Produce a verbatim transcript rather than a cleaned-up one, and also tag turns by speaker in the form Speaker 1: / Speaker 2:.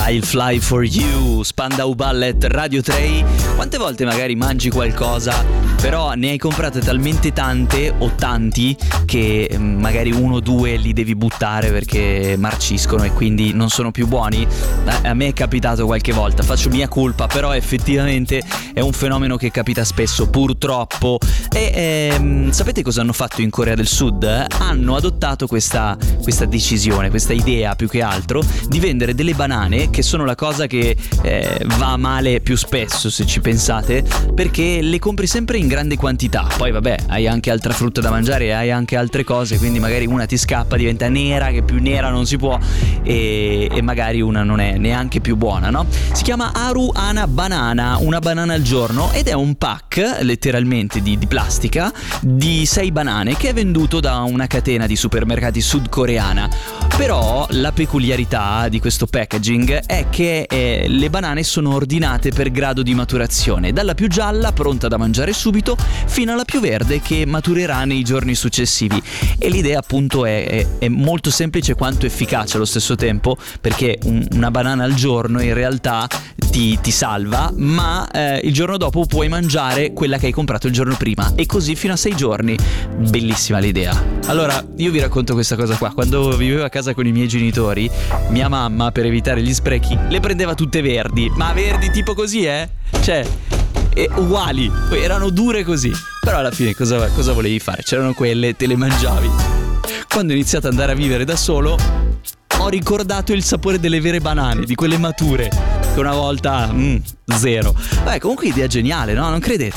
Speaker 1: I'll Fly For You, Spandau Ballet, Radio tre. Quante volte magari mangi qualcosa, però ne hai comprate talmente tante o tanti che magari uno o due li devi buttare perché marciscono e quindi non sono più buoni? A me è capitato qualche volta, faccio mia colpa, però effettivamente è un fenomeno che capita spesso, purtroppo. E ehm, sapete cosa hanno fatto in Corea del Sud? Hanno adottato questa, questa decisione, questa idea più che altro, di vendere delle banane, che sono la cosa che eh, va male più spesso, se ci pensate, perché le compri sempre in grande quantità. Poi vabbè, hai anche altra frutta da mangiare e hai anche altre cose, quindi magari una ti scappa, diventa nera, che più nera non si può, e, e magari una non è neanche più buona, no? Si chiama Aru Ana Banana, una banana al giorno, ed è un pack letteralmente di, di plastica di sei banane che è venduto da una catena di supermercati sudcoreana. Però la peculiarità di questo packaging è che eh, le banane sono ordinate per grado di maturazione, dalla più gialla, pronta da mangiare subito, fino alla più verde, che maturerà nei giorni successivi. E l'idea appunto è, è, è molto semplice quanto efficace allo stesso tempo, perché un, una banana al giorno in realtà ti, ti salva, ma eh, il giorno dopo puoi mangiare quella che hai comprato il giorno prima, e così fino a sei giorni. Bellissima l'idea. Allora, io vi racconto questa cosa qua. Quando vivevo a casa con i miei genitori, mia mamma, per evitare gli sprechi, le prendeva tutte verdi, ma verdi tipo così, eh? Cioè, eh, uguali, erano dure così. Però alla fine cosa, cosa volevi fare? C'erano quelle, te le mangiavi. Quando ho iniziato ad andare a vivere da solo, ho ricordato il sapore delle vere banane, di quelle mature, che una volta, mm, zero. Beh, comunque idea geniale, no? Non credete?